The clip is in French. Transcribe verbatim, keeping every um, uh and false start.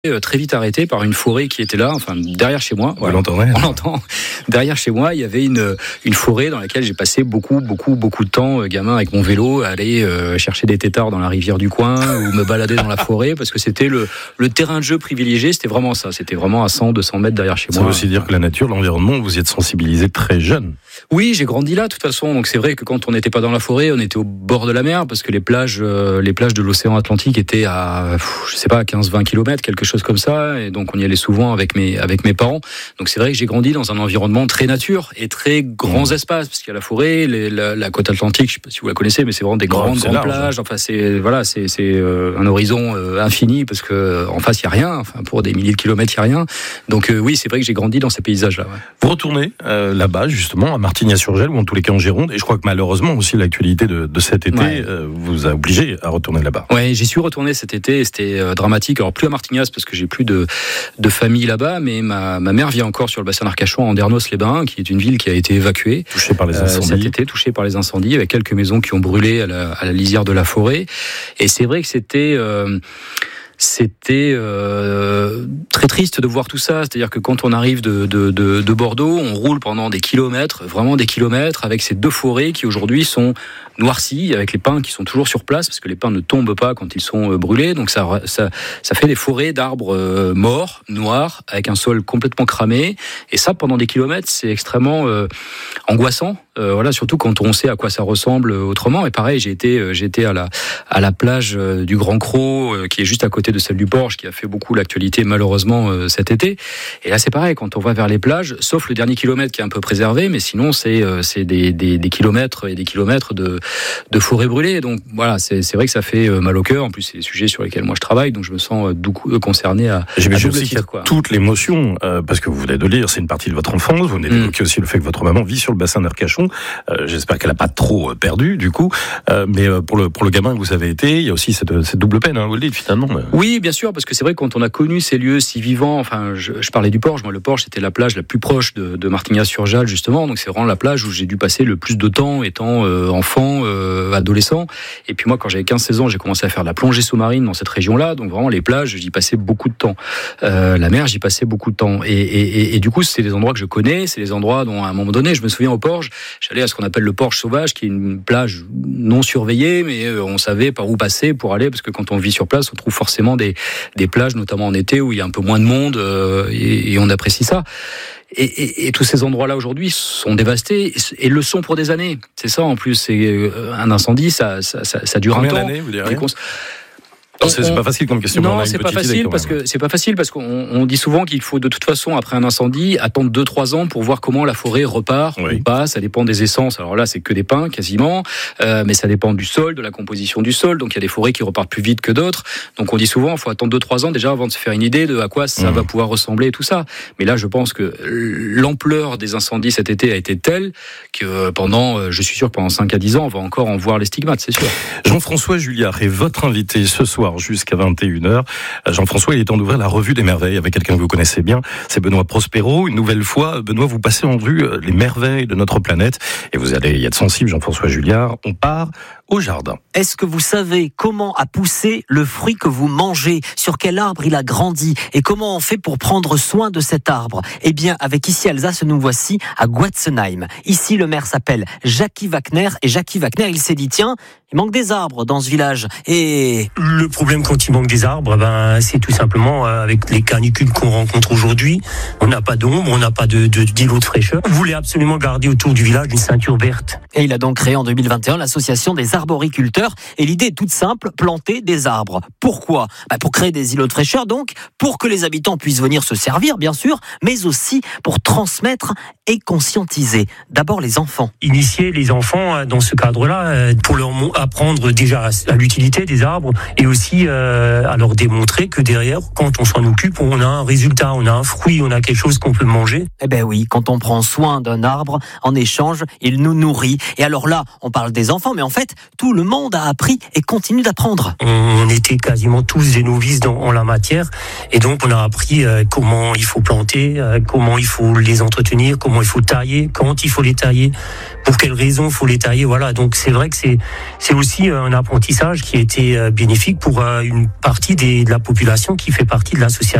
très vite arrêté par une forêt qui était là, enfin derrière chez moi. Voilà. Vous l'entendez ? On l'entend. Derrière chez moi, il y avait une une forêt dans laquelle j'ai passé beaucoup beaucoup beaucoup de temps, euh, gamin, avec mon vélo, à aller euh, chercher des têtards dans la rivière du coin ou me balader dans la forêt, parce que c'était le le terrain de jeu privilégié. C'était vraiment ça. C'était vraiment à cent, deux cents mètres derrière chez ça moi. Ça veut aussi dire que la nature, l'environnement, vous y êtes sensibilisé très jeune. Oui, j'ai grandi là, de toute façon. Donc c'est vrai que quand on n'était pas dans la forêt, on était au bord de la mer, parce que les plages, euh, les plages de l'océan Atlantique étaient à, je sais pas, quinze vingt kilomètres, quelque chose comme ça. Et donc on y allait souvent avec mes avec mes parents. Donc c'est vrai que j'ai grandi dans un environnement très nature et très grands mmh. espaces, parce qu'il y a la forêt, les, la, la côte atlantique. Je sais pas si vous la connaissez, mais c'est vraiment des bon, grandes grandes large, plages. hein. Enfin c'est voilà, c'est c'est euh, un horizon euh, infini, parce que en face il y a rien. Enfin pour des milliers de kilomètres il y a rien. Donc euh, oui, c'est vrai que j'ai grandi dans ces paysages-là. Ouais. Vous retournez euh, là-bas justement à Martignas-sur-Gel, ou en tous les cas en Gironde, et je crois que malheureusement aussi l'actualité de, de cet été ouais. euh, vous a obligé à retourner là-bas. Ouais, j'y suis retourné cet été. Et c'était euh, dramatique. Alors plus à Martignas, parce que j'ai plus de de famille là-bas, mais ma ma mère vit encore sur le bassin d'Arcachon, en Andernos-les-Bains, qui est une ville qui a été évacuée touchée par les incendies. Euh, cet été, touchée par les incendies, avec quelques maisons qui ont brûlé à la, à la lisière de la forêt. Et c'est vrai que c'était euh, C'était euh, très triste de voir tout ça. C'est-à-dire que quand on arrive de, de, de, de Bordeaux, on roule pendant des kilomètres, vraiment des kilomètres, avec ces deux forêts qui aujourd'hui sont noircies, avec les pins qui sont toujours sur place, parce que les pins ne tombent pas quand ils sont brûlés. Donc ça, ça, ça fait des forêts d'arbres euh, morts, noirs, avec un sol complètement cramé. Et ça, pendant des kilomètres, c'est extrêmement euh, angoissant. Euh, voilà, surtout quand on sait à quoi ça ressemble autrement. Et pareil, j'ai été, j'ai été à la, à la plage du Grand Cros, euh, qui est juste à côté de celle du Porche, qui a fait beaucoup l'actualité malheureusement euh, cet été. Et là, c'est pareil, quand on va vers les plages, sauf le dernier kilomètre qui est un peu préservé, mais sinon, c'est, euh, c'est des, des, des kilomètres et des kilomètres de, de forêt brûlée. Donc voilà, c'est, c'est vrai que ça fait mal au cœur. En plus, c'est des sujets sur lesquels moi je travaille, donc je me sens beaucoup concerné à, J'ai à double aussi titre, quoi. Toute l'émotion, euh, parce que vous venez de lire, c'est une partie de votre enfance. Vous venez d'évoquer mmh. aussi le fait que votre maman vit sur le bassin d'Arcachon. Euh, j'espère qu'elle n'a pas trop perdu, du coup. Euh, mais pour le, pour le gamin que vous avez été, il y a aussi cette, cette double peine, hein, vous le dites finalement. Oui, bien sûr, parce que c'est vrai que quand on a connu ces lieux si vivants, enfin, je, je parlais du Porche. Moi, le Porche, c'était la plage la plus proche de, de Martignas-sur-Jalles, justement. Donc, c'est vraiment la plage où j'ai dû passer le plus de temps étant euh, enfant, euh, adolescent. Et puis moi, quand j'avais quinze seize ans, j'ai commencé à faire de la plongée sous-marine dans cette région-là. Donc, vraiment, les plages, j'y passais beaucoup de temps. Euh, la mer, j'y passais beaucoup de temps. Et, et, et, et du coup, c'est des endroits que je connais. C'est des endroits dont, à un moment donné, je me souviens au Porche, j'allais à ce qu'on appelle le Porche sauvage, qui est une plage non surveillée, mais on savait par où passer pour aller, parce que quand on vit sur place, on trouve forcément des, des plages, notamment en été, où il y a un peu moins de monde, euh, et, et on apprécie ça. Et, et, et tous ces endroits-là aujourd'hui sont dévastés et le sont pour des années. C'est ça en plus. C'est un incendie, ça, ça, ça, ça dure Combien un temps. Combien d'années, vous direz ? Non, c'est, c'est pas facile comme question. Non, c'est pas facile parce que c'est pas facile parce qu'on on dit souvent qu'il faut de toute façon après un incendie attendre deux trois ans pour voir comment la forêt repart oui. ou pas. Ça dépend des essences. Alors là, c'est que des pins quasiment, euh, mais ça dépend du sol, de la composition du sol. Donc il y a des forêts qui repartent plus vite que d'autres. Donc on dit souvent, il faut attendre deux trois ans déjà avant de se faire une idée de à quoi ça mmh. va pouvoir ressembler et tout ça. Mais là, je pense que l'ampleur des incendies cet été a été telle que pendant, je suis sûr que pendant cinq à dix ans, on va encore en voir les stigmates, c'est sûr. Jean-François Julliard est votre invité ce soir jusqu'à vingt et une heures. Jean-François, il est temps d'ouvrir la revue des merveilles avec quelqu'un que vous connaissez bien, c'est Benoît Prospero. Une nouvelle fois, Benoît, vous passez en revue les merveilles de notre planète et vous allez y être sensible, Jean-François Julliard. On part au jardin. Est-ce que vous savez comment a poussé le fruit que vous mangez, sur quel arbre il a grandi et comment on fait pour prendre soin de cet arbre ? Eh bien, avec Ici Alsace, nous voici à Guatzenheim. Ici, le maire s'appelle Jackie Wagner et Jackie Wagner, il s'est dit tiens, il manque des arbres dans ce village. Et le problème quand il manque des arbres, ben c'est tout simplement avec les canicules qu'on rencontre aujourd'hui, on n'a pas d'ombre, on n'a pas de, de d'îlot de fraîcheur. On voulait absolument garder autour du village une ceinture verte. Et il a donc créé en deux mille vingt et un l'association des arboriculteurs. Et l'idée est toute simple, planter des arbres. Pourquoi ? Ben pour créer des îlots de fraîcheur, donc, pour que les habitants puissent venir se servir, bien sûr, mais aussi pour transmettre et conscientiser. D'abord les enfants. Initier les enfants dans ce cadre-là, pour leur apprendre déjà à l'utilité des arbres et aussi euh, à leur démontrer que derrière, quand on s'en occupe, on a un résultat, on a un fruit, on a quelque chose qu'on peut manger. Eh ben oui, quand on prend soin d'un arbre, en échange, il nous nourrit. Et alors là, on parle des enfants, mais en fait, tout le monde a appris et continue d'apprendre. On était quasiment tous des novices dans, en la matière, et donc on a appris euh, comment il faut planter, euh, comment il faut les entretenir, comment il faut tailler, quand il faut les tailler, pour quelles raisons il faut les tailler. Voilà, donc c'est vrai que c'est c'est aussi un apprentissage qui a été bénéfique pour euh, une partie des, de la population qui fait partie de l'association.